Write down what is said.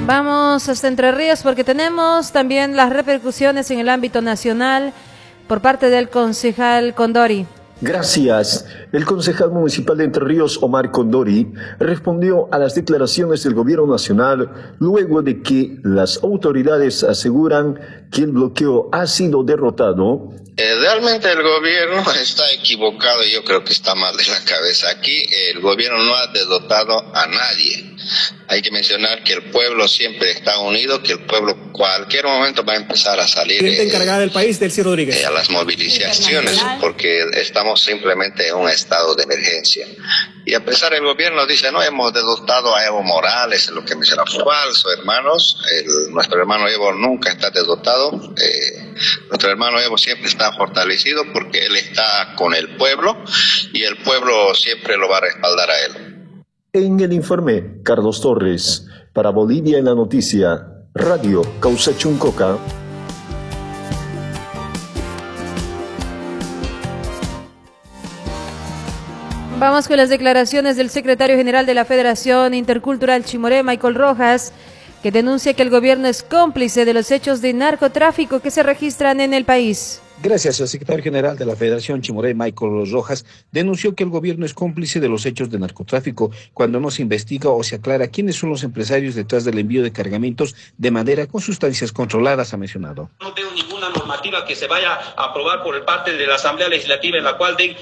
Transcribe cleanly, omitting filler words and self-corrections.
Vamos hasta Entre Ríos porque tenemos también las repercusiones en el ámbito nacional por parte del concejal Condori. Gracias. El concejal municipal de Entre Ríos, Omar Condori, respondió a las declaraciones del gobierno nacional luego de que las autoridades aseguran que el bloqueo ha sido derrotado. Realmente el gobierno está equivocado, yo creo que está mal de la cabeza. Aquí el gobierno no ha derrotado a nadie. Hay que mencionar que el pueblo siempre está unido, que el pueblo cualquier momento va a empezar a salir encargada del país, Delcy Rodríguez, a las movilizaciones, porque estamos simplemente en un estado de emergencia. Y a pesar el gobierno dice, no, hemos derrotado a Evo Morales, lo que menciona falso, hermanos. Nuestro hermano Evo nunca está derrotado. Nuestro hermano Evo siempre está fortalecido porque él está con el pueblo y el pueblo siempre lo va a respaldar a él. En el informe, Carlos Torres, para Bolivia en la Noticia, Radio Causa Chuncoca. Vamos con las declaraciones del secretario general de la Federación Intercultural Chimoré, Michael Rojas, que denuncia que el gobierno es cómplice de los hechos de narcotráfico que se registran en el país. Gracias. El secretario general de la Federación Chimoré, Michael Rojas, denunció que el gobierno es cómplice de los hechos de narcotráfico cuando no se investiga o se aclara quiénes son los empresarios detrás del envío de cargamentos de madera con sustancias controladas, ha mencionado. No tengo ninguna normativa que se vaya a aprobar por parte de la Asamblea Legislativa en la cual den